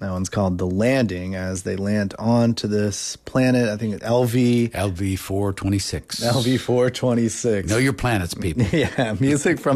That one's called The Landing as they land onto this planet. I think it's LV 426. LV 426. Know your planets, people. Yeah, music from